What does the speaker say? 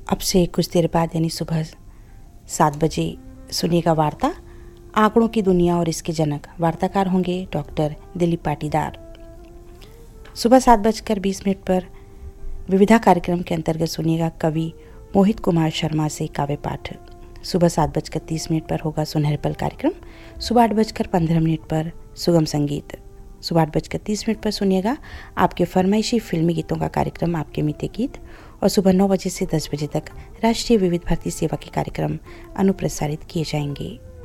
अब से कुछ देर बाद यानी सुबह 7 बजे सुनिएगा वार्ता आंकड़ों की दुनिया और इसके जनक। वार्ताकार होंगे डॉक्टर दिलीप पाटीदार। सुबह 7:20 पर विविधा कार्यक्रम के अंतर्गत सुनिएगा कवि मोहित कुमार शर्मा से काव्य पाठ। सुबह 7:30 पर होगा सुनहरे पल कार्यक्रम। सुबह 8:15 पर सुगम संगीत। सुबह 8:30 पर सुनिएगा आपके फरमाइशी फिल्मी गीतों का कार्यक्रम आपके मीते गीत। और सुबह 9 बजे से 10 बजे तक राष्ट्रीय विविध भारती सेवा के कार्यक्रम अनुप्रसारित किए जाएंगे।